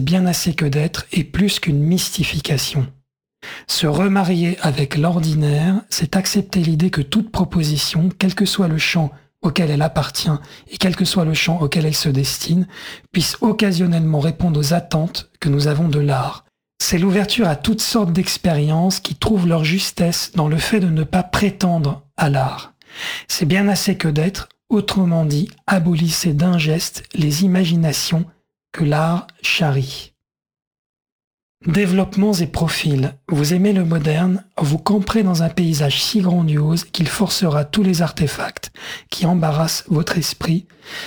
bien assez que d'être est plus qu'une mystification. Se remarier avec l'ordinaire, c'est accepter l'idée que toute proposition, quel que soit le champ auquel elle appartient et quel que soit le champ auquel elle se destine, puisse occasionnellement répondre aux attentes que nous avons de l'art. C'est l'ouverture à toutes sortes d'expériences qui trouvent leur justesse dans le fait de ne pas prétendre à l'art. C'est bien assez que d'être, autrement dit, abolissez d'un geste les imaginations que l'art charrie. Développements et profils. Vous aimez le moderne, vous camperez dans un paysage si grandiose qu'il forcera tous les artefacts qui embarrassent votre esprit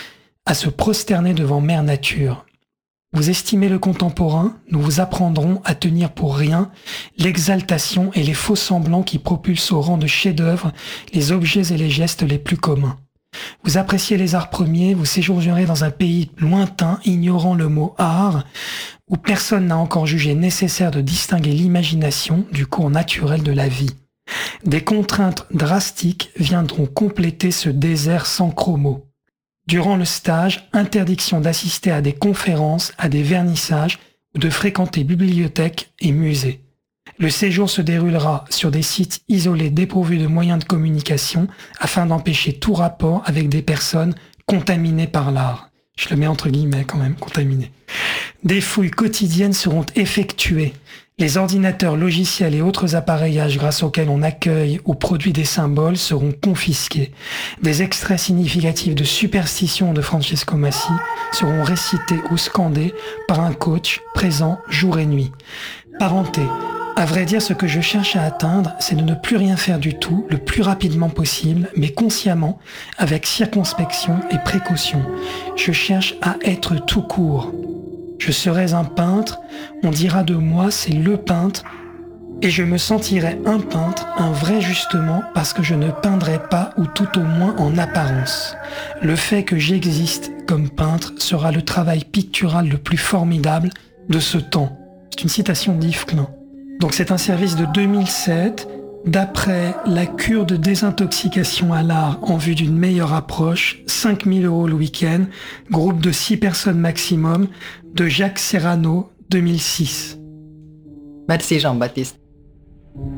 à se prosterner devant Mère Nature. Vous estimez le contemporain, nous vous apprendrons à tenir pour rien l'exaltation et les faux semblants qui propulsent au rang de chef-d'œuvre les objets et les gestes les plus communs. Vous appréciez les arts premiers, vous séjournerez dans un pays lointain, ignorant le mot art, où personne n'a encore jugé nécessaire de distinguer l'imagination du cours naturel de la vie. Des contraintes drastiques viendront compléter ce désert sans chromos. Durant le stage, interdiction d'assister à des conférences, à des vernissages ou de fréquenter bibliothèques et musées. Le séjour se déroulera sur des sites isolés dépourvus de moyens de communication afin d'empêcher tout rapport avec des personnes contaminées par l'art. Je le mets entre guillemets quand même, contaminées. Des fouilles quotidiennes seront effectuées. Les ordinateurs, logiciels et autres appareillages grâce auxquels on accueille ou produit des symboles seront confisqués. Des extraits significatifs de Superstition de Francesco Massi seront récités ou scandés par un coach présent jour et nuit. Parenté. À vrai dire, ce que je cherche à atteindre, c'est de ne plus rien faire du tout, le plus rapidement possible, mais consciemment, avec circonspection et précaution. Je cherche à être tout court. Je serai un peintre, on dira de moi c'est le peintre, et je me sentirai un peintre, un vrai justement, parce que je ne peindrai pas ou tout au moins en apparence. Le fait que j'existe comme peintre sera le travail pictural le plus formidable de ce temps. C'est une citation d'Yves Klein. Donc c'est un service de 2007, d'après la cure de désintoxication à l'art en vue d'une meilleure approche, 5 000 € le week-end, groupe de 6 personnes maximum, de Jacques Serrano, 2006. Merci Jean-Baptiste.